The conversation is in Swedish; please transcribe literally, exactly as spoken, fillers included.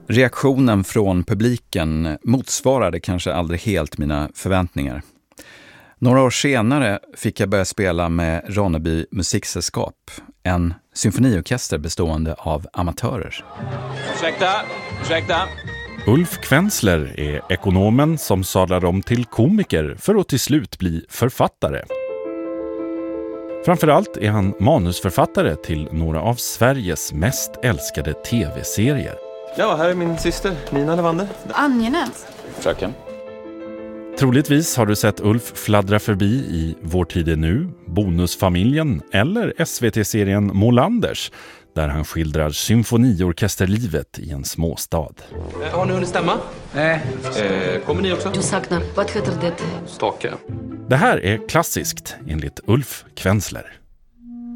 Reaktionen från publiken motsvarade kanske aldrig helt mina förväntningar. Några år senare fick jag börja spela med Ronneby musiksällskap, en symfoniorkester bestående av amatörer. Ursäkta, ursäkta. Ulf Kvensler är ekonomen som sadlar om till komiker för att till slut bli författare. Framförallt är han manusförfattare till några av Sveriges mest älskade tv-serier. Ja, här är min syster, Nina Levander. Angenämt. Fröken. Troligtvis har du sett Ulf fladdra förbi i Vår tid är nu, Bonusfamiljen eller S V T-serien Molanders, där han skildrar symfoniorkesterlivet i en småstad. Har ni hunnit stämma? Nej. Eh, kommer ni också? Du saknar, vad heter det? Stake. Det här är klassiskt enligt Ulf Kvensler.